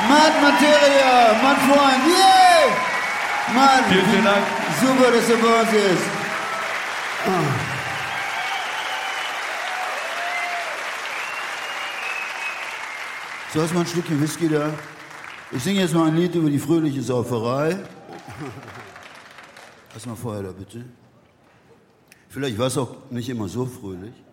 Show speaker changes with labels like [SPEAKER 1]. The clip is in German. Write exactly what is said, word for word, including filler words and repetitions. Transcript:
[SPEAKER 1] Mann, Materia, Mann, Freund, yeah! Mann,
[SPEAKER 2] vielen, vielen Dank.
[SPEAKER 1] Super, dass er bei uns ist. Oh. So, hast du mal ein Stückchen Whisky da? Ich singe jetzt mal ein Lied über die fröhliche Sauferei. Lass mal vorher da, bitte. Vielleicht war es auch nicht immer so fröhlich.